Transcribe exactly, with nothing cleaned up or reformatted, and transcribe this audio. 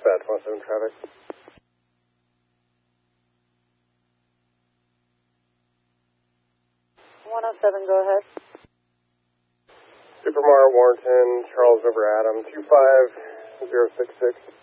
Dispatch, one oh seven traffic. one oh seven, go ahead. Supermar, Warrenton, Charles over Adam, two five zero six six.